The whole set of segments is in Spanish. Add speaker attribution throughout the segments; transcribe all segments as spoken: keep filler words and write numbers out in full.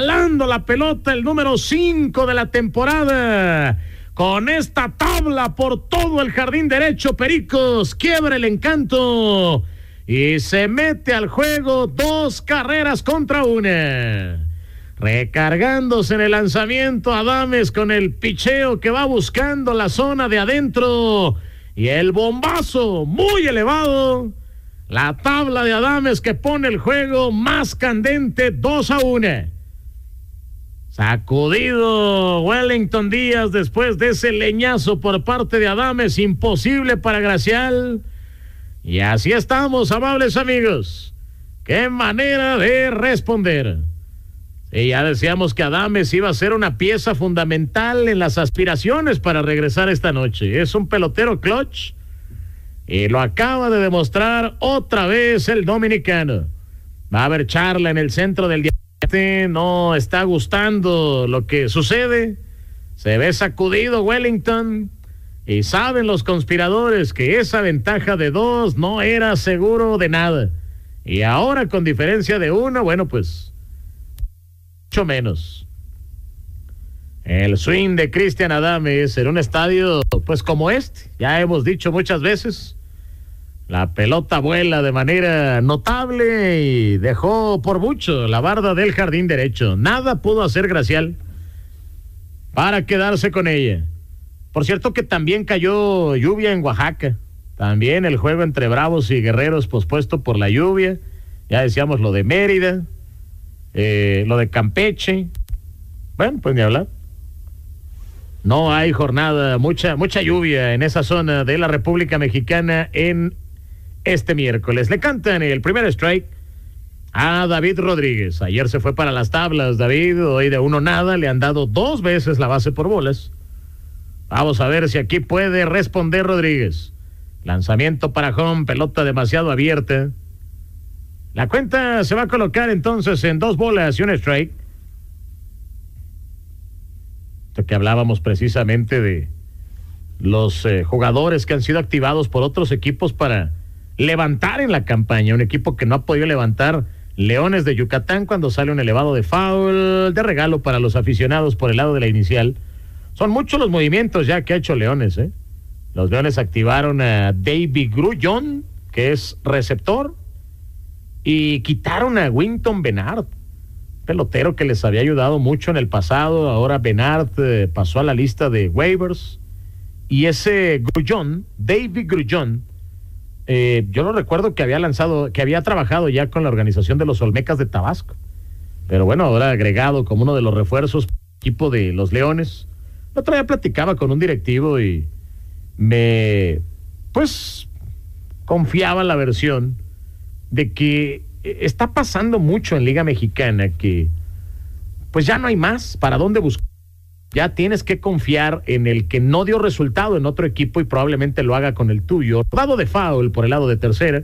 Speaker 1: jalando la pelota, el número cinco de la temporada. Con esta tabla por todo el jardín derecho, Pericos quiebra el encanto y se mete al juego dos carreras contra una. Recargándose en el lanzamiento, Adames con el picheo que va buscando la zona de adentro y el bombazo muy elevado. La tabla de Adames que pone el juego más candente, dos a uno. Sacudido Wellington Díaz después de ese leñazo por parte de Adames, imposible para Gracial. Y así estamos, amables amigos. ¡Qué manera de responder! Y ya decíamos que Adames iba a ser una pieza fundamental en las aspiraciones para regresar esta noche. Es un pelotero clutch y lo acaba de demostrar otra vez el dominicano. Va a haber charla en el centro del día. No está gustando lo que sucede. Se ve sacudido Wellington y saben los conspiradores que esa ventaja de dos no era seguro de nada. Y ahora con diferencia de uno, bueno, pues mucho menos. El swing de Cristian Adames en un estadio pues como este, ya hemos dicho muchas veces, la pelota vuela de manera notable y dejó por mucho la barda del jardín derecho. Nada pudo hacer Gracial para quedarse con ella. Por cierto que también cayó lluvia en Oaxaca. También el juego entre Bravos y Guerreros pospuesto por la lluvia. Ya decíamos lo de Mérida, eh, lo de Campeche. Bueno, pues ni hablar. No hay jornada, mucha, mucha lluvia en esa zona de la República Mexicana en este miércoles. Le cantan el primer strike a David Rodríguez. Ayer se fue para las tablas David, hoy de uno nada, le han dado dos veces la base por bolas. Vamos a ver si aquí puede responder Rodríguez. Lanzamiento para home, pelota demasiado abierta. La cuenta se va a colocar entonces en dos bolas y un strike. Esto que hablábamos precisamente de los eh, jugadores que han sido activados por otros equipos para levantar en la campaña. Un equipo que no ha podido levantar, Leones de Yucatán, cuando sale un elevado de foul de regalo para los aficionados por el lado de la inicial. Son muchos los movimientos ya que ha hecho Leones, ¿eh? Los Leones activaron a David Grullón, que es receptor, y quitaron a Winton Bernard, pelotero que les había ayudado mucho en el pasado. Ahora Bernard eh, pasó a la lista de waivers, y ese Grullón, David Grullón, eh, yo lo recuerdo que había lanzado, que había trabajado ya con la organización de los Olmecas de Tabasco, pero bueno, ahora agregado como uno de los refuerzos equipo de los Leones. La otra día platicaba con un directivo y me, pues, confiaba en la versión de que está pasando mucho en Liga Mexicana, que pues ya no hay más para dónde buscar. Ya tienes que confiar en el que no dio resultado en otro equipo y probablemente lo haga con el tuyo. Dado de foul por el lado de tercera,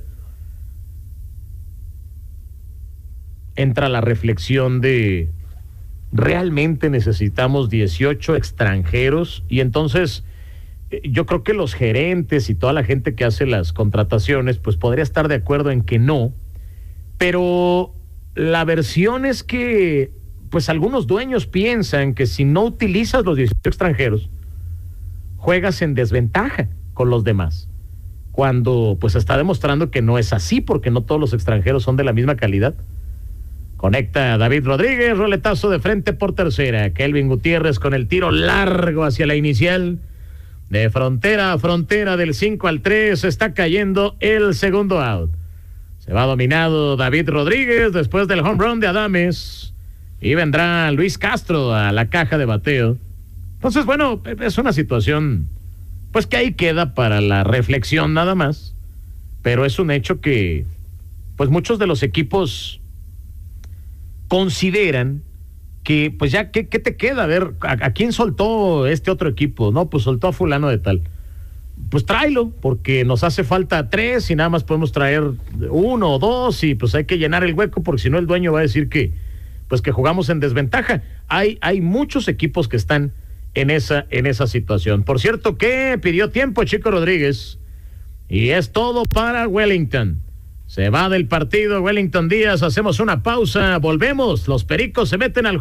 Speaker 1: entra la reflexión de realmente necesitamos dieciocho extranjeros. Y entonces yo creo que los gerentes y toda la gente que hace las contrataciones pues podría estar de acuerdo en que no, pero la versión es que pues algunos dueños piensan que si no utilizas los dieciocho extranjeros juegas en desventaja con los demás, cuando pues está demostrando que no es así, porque no todos los extranjeros son de la misma calidad. Conecta David Rodríguez, roletazo de frente por tercera. Kelvin Gutiérrez con el tiro largo hacia la inicial. De frontera a frontera, del cinco al tres, está cayendo el segundo out. Se va dominado David Rodríguez después del home run de Adames. Y vendrá Luis Castro a la caja de bateo. Entonces, bueno, es una situación pues que ahí queda para la reflexión nada más. Pero es un hecho que pues muchos de los equipos consideran que pues ya, ¿qué, qué te queda? A ver, ¿a, ¿a quién soltó este otro equipo? No, pues soltó a fulano de tal. Pues tráelo, porque nos hace falta tres y nada más podemos traer uno o dos y pues hay que llenar el hueco, porque si no el dueño va a decir que pues que jugamos en desventaja. Hay, hay muchos equipos que están en esa, en esa situación. Por cierto que pidió tiempo Chico Rodríguez y es todo para Wellington. Se va del partido Wellington Díaz, hacemos una pausa, volvemos, los Pericos se meten al